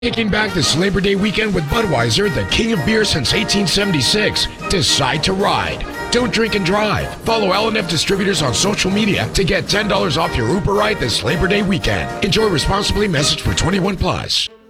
Kicking back this Labor Day weekend with Budweiser, the king of beer since 1876. Decide to ride. Don't drink and drive. Follow L&F Distributors on social media to get $10 off your Uber ride this Labor Day weekend. Enjoy responsibly. Message for 21 plus.